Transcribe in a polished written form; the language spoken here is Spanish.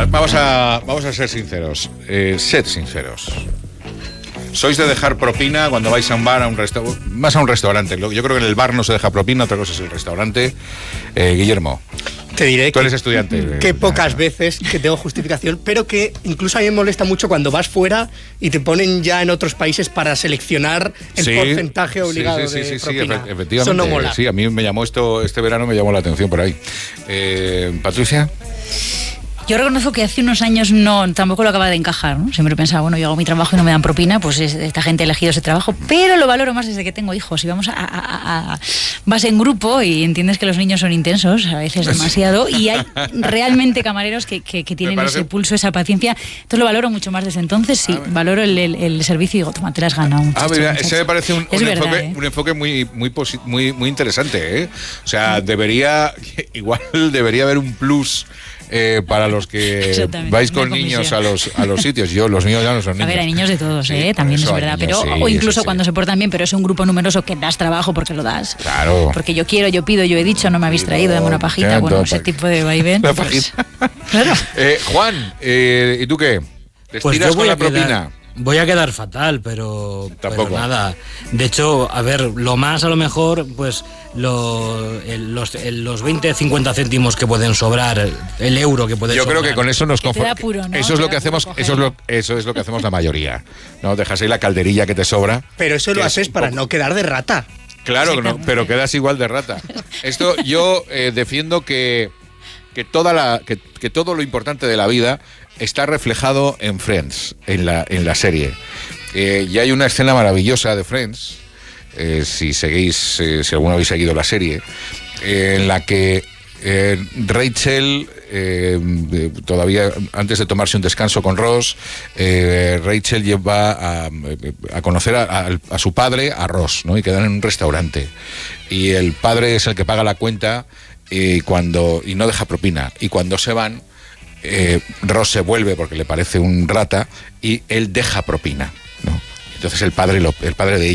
vamos a ser sinceros. Sed sinceros. ¿Sois de dejar propina cuando vais a un bar, a un restaurante? Más a un restaurante. Yo creo que en el bar no se deja propina, otra cosa es el restaurante. Guillermo. Te diré tú eres estudiante. Que pocas veces que tengo justificación, pero que incluso a mí me molesta mucho cuando vas fuera y te ponen ya en otros países para seleccionar el porcentaje obligado de propina. Efectivamente. Eso no mola. Sí, a mí me llamó este verano me llamó la atención por ahí. Patricia. Yo reconozco que hace unos años tampoco lo acaba de encajar, ¿no? Siempre pensaba, bueno, yo hago mi trabajo y no me dan propina, pues esta gente ha elegido ese trabajo, pero lo valoro más desde que tengo hijos y vas en grupo y entiendes que los niños son intensos, a veces demasiado, y hay realmente camareros que tienen ese pulso, esa paciencia, entonces lo valoro mucho más desde entonces, sí, valoro el servicio y digo, toma, te las has ganado. Mira, ese me parece un enfoque muy interesante, ¿eh? O sea, debería haber un plus para los que vais con niños a los sitios. Los niños ya no son niños. A ver, hay niños de todos, también es verdad. Niños, pero o incluso cuando se portan bien, pero es un grupo numeroso que das trabajo porque lo das. Claro. Porque yo quiero, yo pido, yo he dicho, no me habéis traído, dame una pajita. Bueno, ese tipo de vaivén. La pajita. Claro. Juan, ¿y tú qué? ¿Te estiras con la propina? Voy a quedar fatal, pero nada. De hecho, a ver, lo más a lo mejor, pues los 20, 50 céntimos que pueden sobrar, el euro que puede sobrar. Yo creo que con eso nos conformamos. ¿No? Eso es lo que hacemos, eso es lo que hacemos la mayoría. No dejas ahí la calderilla que te sobra. Pero eso lo haces para no quedar de rata. Claro, no, pero quedas igual de rata. Esto yo defiendo que todo lo importante de la vida está reflejado en Friends, en la serie. Y hay una escena maravillosa de Friends, si alguno habéis seguido la serie, en la que Rachel, todavía antes de tomarse un descanso con Ross, Rachel lleva a conocer a su padre, a Ross, ¿no? Y quedan en un restaurante. Y el padre es el que paga la cuenta y no deja propina. Y cuando se van, Ross se vuelve porque le parece un rata y él deja propina, ¿no? Entonces el padre de ella